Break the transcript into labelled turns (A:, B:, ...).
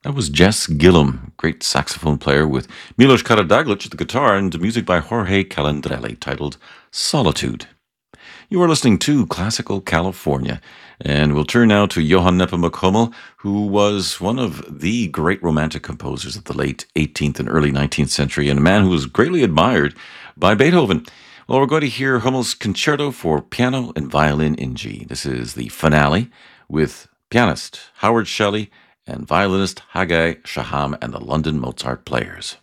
A: That was Jess Gillum, great saxophone player with Milos Karadzic at the guitar and music by Jorge Calandrelli titled Solitude. You are listening to Classical California, and we'll turn now to Johann Nepomuk Hummel, who was one of the great romantic composers of the late 18th and early 19th century, and a man who was greatly admired by Beethoven. Well, we're going to hear Hummel's Concerto for Piano and Violin in G. This is the finale with pianist Howard Shelley and violinist Haggai Shaham and the London Mozart Players.